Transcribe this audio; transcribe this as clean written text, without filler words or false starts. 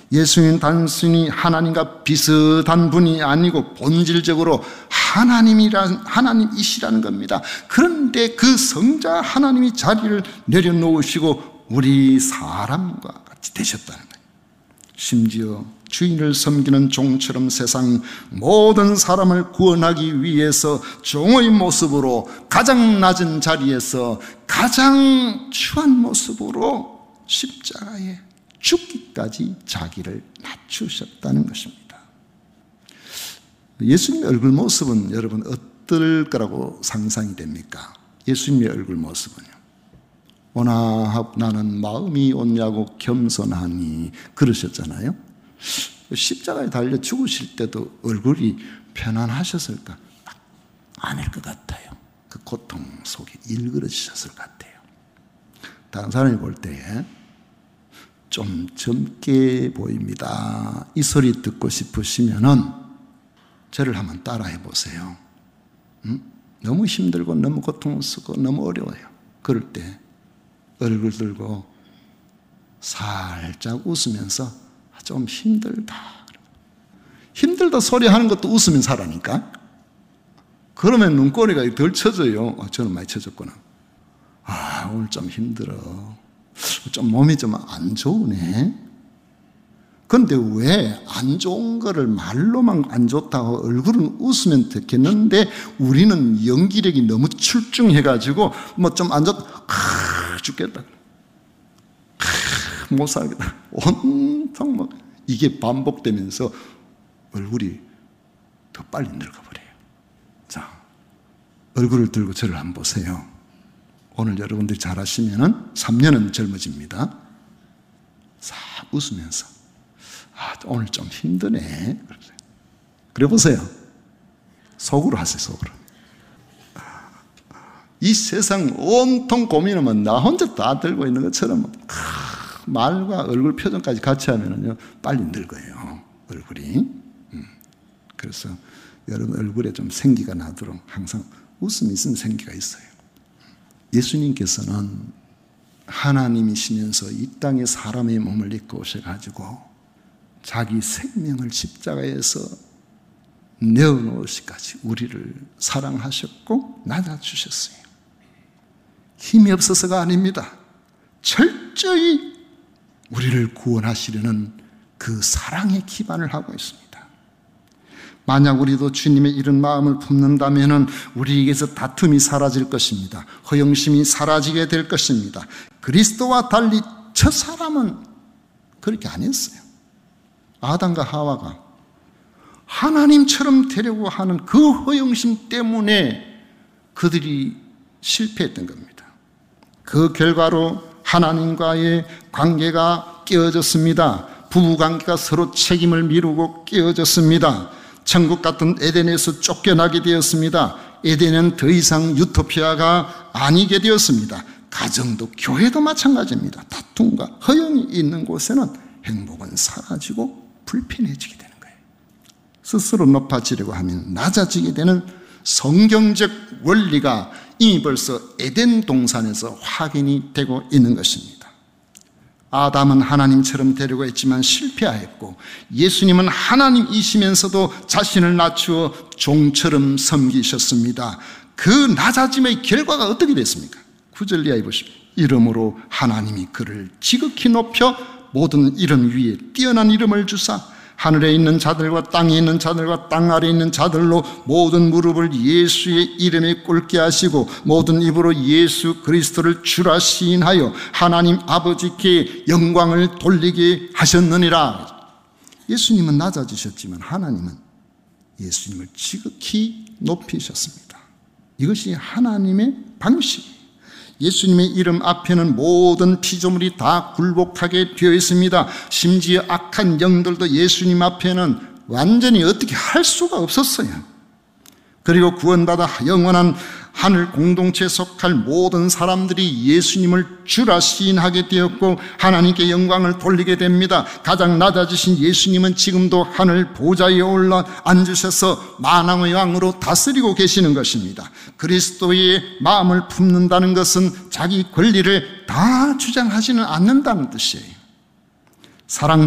예수님은 단순히 하나님과 비슷한 분이 아니고 본질적으로 하나님이시라는 겁니다. 그런데 그 성자 하나님이 자리를 내려놓으시고 우리 사람과 같이 되셨다는 거예요. 심지어 주인을 섬기는 종처럼 세상 모든 사람을 구원하기 위해서 종의 모습으로 가장 낮은 자리에서 가장 추한 모습으로 십자가에 죽기까지 자기를 낮추셨다는 것입니다. 예수님의 얼굴 모습은 여러분 어떨 거라고 상상이 됩니까? 예수님의 얼굴 모습은요, 오나 나는 마음이 온냐고 겸손하니 그러셨잖아요. 십자가에 달려 죽으실 때도 얼굴이 편안하셨을까? 아닐 것 같아요. 그 고통 속에 일그러지셨을 것 같아요. 다른 사람이 볼 때에 좀 젊게 보입니다, 이 소리 듣고 싶으시면은 저를 한번 따라해 보세요. 너무 힘들고 너무 고통스럽고 너무 어려워요. 그럴 때 얼굴 들고 살짝 웃으면서 좀 힘들다 소리하는 것도 웃으면서 하라니까. 그러면 눈꼬리가 덜 쳐져요. 저는 많이 쳐졌구나. 오늘 좀 힘들어, 좀 몸이 좀 안 좋으네. 그런데 왜 안 좋은 거를 말로만 안 좋다고 얼굴은 웃으면 됐겠는데 우리는 연기력이 너무 출중해가지고 뭐 좀 안 좋다, 죽겠다, 못 살겠다, 온통 막 이게 반복되면서 얼굴이 더 빨리 늙어버려요. 자, 얼굴을 들고 저를 한번 보세요. 오늘 여러분들이 잘하시면은 3년은 젊어집니다. 싹 웃으면서 오늘 좀 힘드네. 그래 보세요. 속으로 하세요. 속으로. 이 세상 온통 고민하면 나 혼자 다 들고 있는 것처럼 말과 얼굴 표정까지 같이 하면은요 빨리 늙어요. 얼굴이. 그래서 여러분 얼굴에 좀 생기가 나도록 항상 웃음이 있으면 생기가 있어요. 예수님께서는 하나님이시면서 이 땅에 사람의 몸을 입고 오셔가지고 자기 생명을 십자가에서 내어놓으시기까지 우리를 사랑하셨고 낮아주셨어요. 힘이 없어서가 아닙니다. 철저히 우리를 구원하시려는 그 사랑의 기반을 하고 있습니다. 만약 우리도 주님의 이런 마음을 품는다면 우리에게서 다툼이 사라질 것입니다. 허영심이 사라지게 될 것입니다. 그리스도와 달리 저 사람은 그렇게 안 했어요. 아담과 하와가 하나님처럼 되려고 하는 그 허영심 때문에 그들이 실패했던 겁니다. 그 결과로 하나님과의 관계가 깨어졌습니다. 부부관계가 서로 책임을 미루고 깨어졌습니다. 천국 같은 에덴에서 쫓겨나게 되었습니다. 에덴은 더 이상 유토피아가 아니게 되었습니다. 가정도 교회도 마찬가지입니다. 다툼과 허영이 있는 곳에는 행복은 사라지고 불편해지게 되는 거예요. 스스로 높아지려고 하면 낮아지게 되는 성경적 원리가 이미 벌써 에덴 동산에서 확인이 되고 있는 것입니다. 아담은 하나님처럼 되려고 했지만 실패하였고 예수님은 하나님이시면서도 자신을 낮추어 종처럼 섬기셨습니다. 그 낮아짐의 결과가 어떻게 됐습니까? 9절 이하에 보십시오. 이름으로 하나님이 그를 지극히 높여 모든 이름 위에 뛰어난 이름을 주사 하늘에 있는 자들과 땅에 있는 자들과 땅 아래에 있는 자들로 모든 무릎을 예수의 이름에 꿇게 하시고 모든 입으로 예수 그리스도를 주라 시인하여 하나님 아버지께 영광을 돌리게 하셨느니라. 예수님은 낮아지셨지만 하나님은 예수님을 지극히 높이셨습니다. 이것이 하나님의 방식이에요. 예수님의 이름 앞에는 모든 피조물이 다 굴복하게 되어 있습니다. 심지어 악한 영들도 예수님 앞에는 완전히 어떻게 할 수가 없었어요. 그리고 구원받아 영원한 하늘 공동체에 속할 모든 사람들이 예수님을 주라 시인하게 되었고 하나님께 영광을 돌리게 됩니다. 가장 낮아지신 예수님은 지금도 하늘 보좌에 올라 앉으셔서 만왕의 왕으로 다스리고 계시는 것입니다. 그리스도의 마음을 품는다는 것은 자기 권리를 다 주장하지는 않는다는 뜻이에요. 사랑